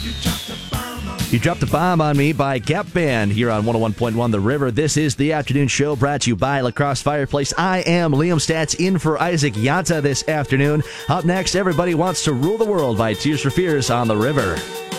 You Dropped a Bomb on Me by Gap Band here on 101.1 The River. This is the afternoon show brought to you by La Crosse Fireplace. I am Liam Stats in for Isaac Yanta this afternoon. Up next, Everybody Wants to Rule the World by Tears for Fears on The River.